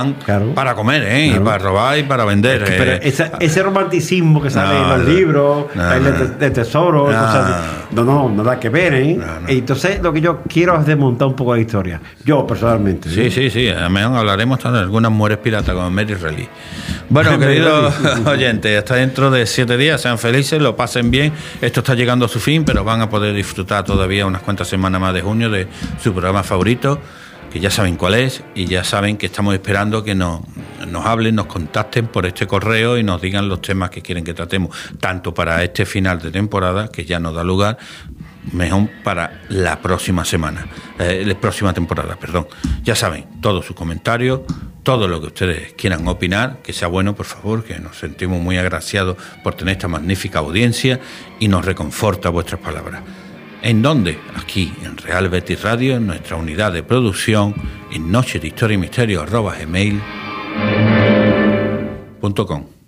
Claro. Para comer, Claro. Y para robar y para vender. Pero ese romanticismo que sale en los libros, de tesoro, cosas así, no, nada que ver, No. Entonces, lo que yo quiero es desmontar un poco la historia. Yo, personalmente. Sí. Además, hablaremos de algunas mujeres piratas como Mary Relly. Bueno, queridos oyentes, hasta dentro de 7 días. Sean felices, lo pasen bien. Esto está llegando a su fin, pero van a poder disfrutar todavía unas cuantas semanas más de junio de su programa favorito, que ya saben cuál es, y ya saben que estamos esperando que nos hablen, nos contacten por este correo y nos digan los temas que quieren que tratemos, tanto para este final de temporada, que ya nos da lugar, mejor para la próxima semana, la próxima temporada, perdón. Ya saben, todos sus comentarios, todo lo que ustedes quieran opinar, que sea bueno, por favor, que nos sentimos muy agraciados por tener esta magnífica audiencia y nos reconforta vuestras palabras. ¿En dónde? Aquí, en Real Betis Radio, en nuestra unidad de producción, en noche de historia y misterio @gmail.com.